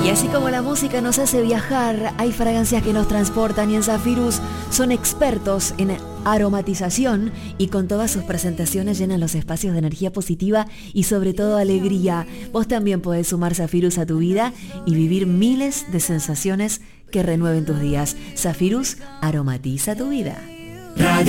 así como la música nos hace viajar, hay fragancias que nos transportan y en Zafirus son expertos en aromatización y con todas sus presentaciones llenan los espacios de energía positiva y sobre todo alegría. Vos también podés sumar Zafirus a tu vida y vivir miles de sensaciones que renueven tus días. Zafirus aromatiza tu vida. Radio